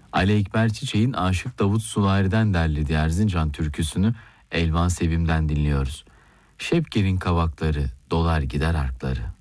Ali Ekber Çiçek'in Aşık Davut Sulari'den derlediği Erzincan türküsünü Elvan Sevim'den dinliyoruz. Şepker'in kavakları dolar gider arkları.